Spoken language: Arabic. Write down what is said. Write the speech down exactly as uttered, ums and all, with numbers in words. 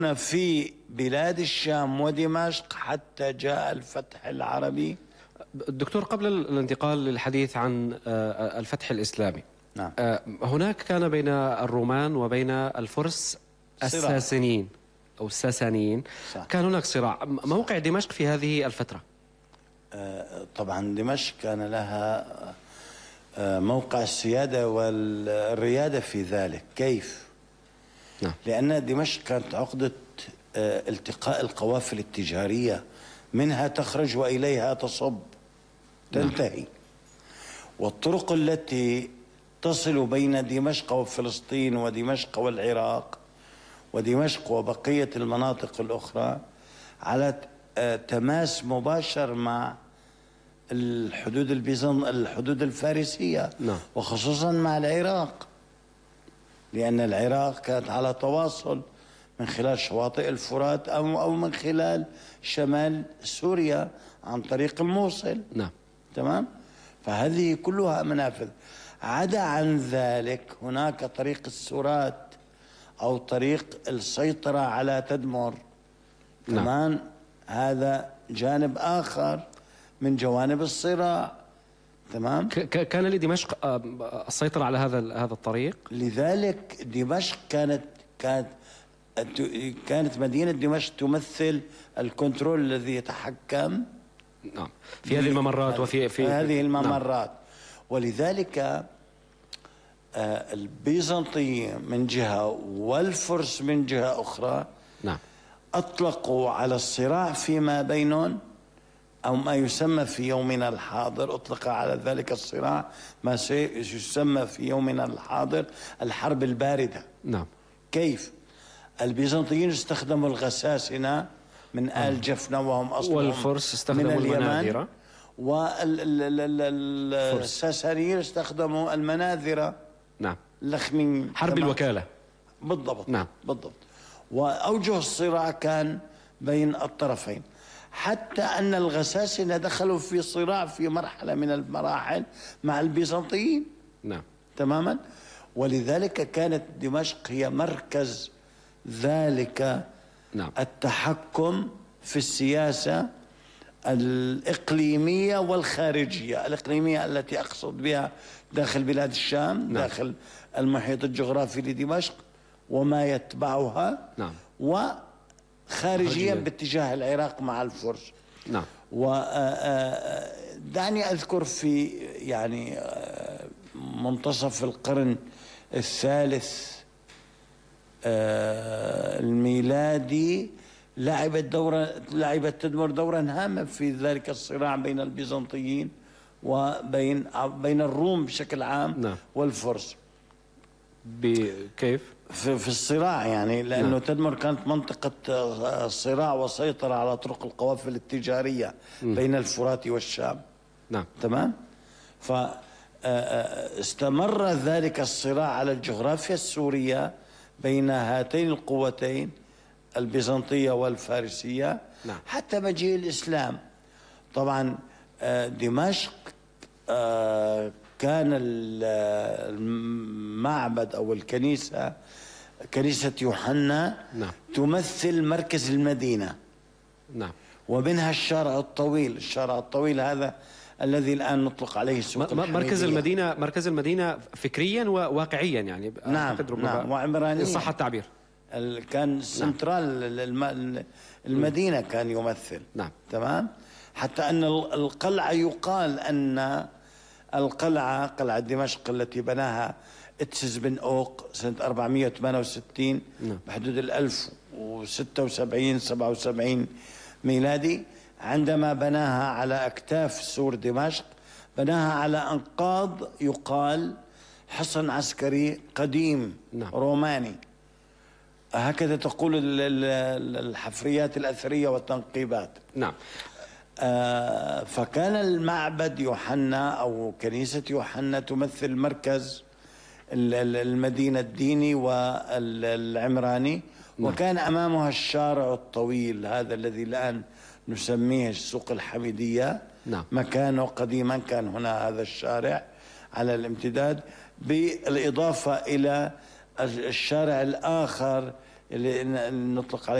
في بلاد الشام ودمشق حتى جاء الفتح العربي. دكتور، قبل الانتقال للحديث عن الفتح الإسلامي، نعم. هناك كان بين الرومان وبين الفرس الساسانيين أو الساسانيين، صح. كان هناك صراع. موقع دمشق في هذه الفترة؟ طبعا دمشق كان لها موقع السيادة والريادة في ذلك. كيف؟ نعم. لأن دمشق كانت عقدة التقاء القوافل التجارية، منها تخرج وإليها تصب تنتهي. نعم. والطرق التي تصل بين دمشق وفلسطين ودمشق والعراق ودمشق وبقية المناطق الأخرى على تماس مباشر مع الحدود البيزن الحدود الفارسية. نعم. وخصوصا مع العراق، لأن العراق كانت على تواصل من خلال شواطئ الفرات أو أو من خلال شمال سوريا عن طريق الموصل. نعم. تمام. فهذه كلها منافذ. عدا عن ذلك هناك طريق السورات أو طريق السيطرة على تدمر. نعم. كمان هذا جانب آخر من جوانب الصراع. تمام. كان لدمشق السيطرة على هذا هذا الطريق. لذلك دمشق كانت كانت كانت مدينة دمشق تمثل الكنترول الذي يتحكم نعم في هذه الممرات وفي في هذه الممرات. نعم. ولذلك البيزنطيين من جهة والفرس من جهة أخرى، نعم، أطلقوا على الصراع فيما بينهم أو ما يسمى في يومنا الحاضر، أطلق على ذلك الصراع ما يسمى في يومنا الحاضر الحرب الباردة. نعم. كيف؟ البيزنطيين استخدموا الغساسنة من آل جفنة وهم أصلهم والفرس استخدموا المناذرة، والساسانيين استخدموا المناذرة. نعم. لخمين حرب الوكالة. بالضبط. نعم. بالضبط. وأوجه الصراع كان بين الطرفين، حتى أن الغساسنة دخلوا في صراع في مرحلة من المراحل مع البيزنطيين. نعم. تماما. ولذلك كانت دمشق هي مركز ذلك. نعم. التحكم في السياسة الإقليمية والخارجية. الإقليمية التي أقصد بها داخل بلاد الشام. نعم. داخل المحيط الجغرافي لدمشق وما يتبعها. نعم. وخارجيا باتجاه العراق مع الفرس. نعم. ودعني أذكر في يعني منتصف القرن الثالث الميلادي لعبت دورا لعبت تدمر دورا هاما في ذلك الصراع بين البيزنطيين وبين بين الروم بشكل عام. نعم. والفرس. بكيف؟ في, في الصراع يعني لأنه نعم. تدمر كانت منطقة صراع وسيطرة على طرق القوافل التجارية م. بين الفرات والشام. نعم. تمام. فاستمر ذلك الصراع على الجغرافيا السورية بين هاتين القوتين البيزنطية والفارسية. نعم. حتى مجيء الإسلام. طبعا دمشق كان المعبد أو الكنيسة كنيسة يوحنا. نعم. تمثل مركز المدينة. نعم. ومنها الشارع الطويل. الشارع الطويل هذا الذي الآن نطلق عليه سوق الحميدية. مركز المدينة مركز المدينة فكريا وواقعيا يعني. نعم. نعم. وعمرانيا إن صح التعبير. كان سنترال المدينة كان يمثل. نعم. تمام. حتى أن القلعة يقال أن القلعة قلعة دمشق التي بناها اتسز بن أوق سنة أربعمئة وثمانية وستين. نعم. بحدود ال ألف وستة وسبعين سبعة وسبعين ميلادي، عندما بناها على أكتاف سور دمشق بناها على أنقاض يقال حصن عسكري قديم. نعم. روماني. هكذا تقول الحفريات الأثرية والتنقيبات. نعم. آه فكان المعبد يوحنا أو كنيسة يوحنا تمثل مركز المدينة الديني والعمراني. نعم. وكان أمامها الشارع الطويل هذا الذي الآن نسميه سوق الحميدية. نعم. مكانه قديما كان هنا هذا الشارع على الامتداد، بالإضافة إلى الشارع الآخر اللي نطلق عليه